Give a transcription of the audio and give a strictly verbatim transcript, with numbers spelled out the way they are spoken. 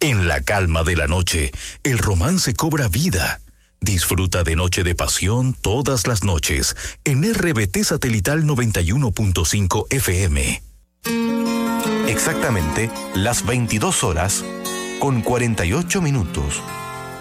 En la calma de la noche, el romance cobra vida. Disfruta de Noche de Pasión todas las noches en R B T Satelital noventa y uno punto cinco F M. Exactamente las veintidós horas con cuarenta y ocho minutos.